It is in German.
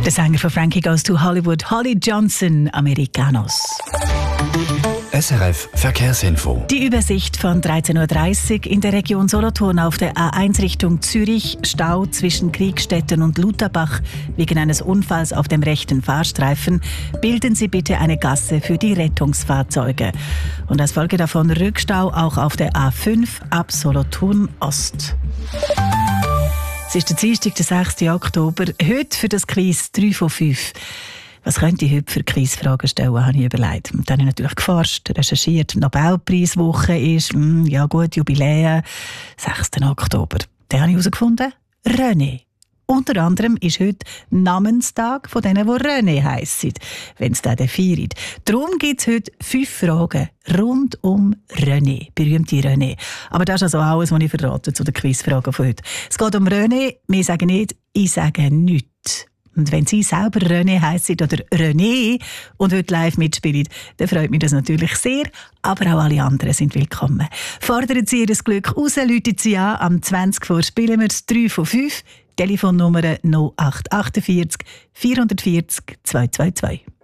Der Sänger von Frankie Goes to Hollywood, Holly Johnson, Americanos. SRF Verkehrsinfo. Die Übersicht von 13.30 Uhr in der Region Solothurn auf der A1 Richtung Zürich. Stau zwischen Kriegstetten und Lutherbach wegen eines Unfalls auf dem rechten Fahrstreifen. Bilden Sie bitte eine Gasse für die Rettungsfahrzeuge. Und als Folge davon Rückstau auch auf der A5 ab Solothurn Ost. Es ist der Dienstag, der 6. Oktober. Heute für das Quiz 3 von 5. Was könnte ich heute für Quizfragen stellen, habe ich überlegt. Und dann habe ich natürlich geforscht, recherchiert. Nobelpreiswoche ist, Jubiläum, 6. Oktober. Dann habe ich herausgefunden, René. Unter anderem ist heute Namenstag von denen, die René heissen, wenn es den feiern. Darum gibt es heute 5 Fragen rund um René, berühmte René. Aber das ist also alles, was ich verrate zu den Quizfragen von heute. Es geht um René, wir sagen nicht, ich sage nichts. Und wenn Sie selber René heissen oder René und heute live mitspielen, dann freut mich das natürlich sehr. Aber auch alle anderen sind willkommen. Fordern Sie Ihr Glück raus, läuten Sie an. Am 20 vor spielen wir das 3 von 5. Telefonnummer 0848 440 222.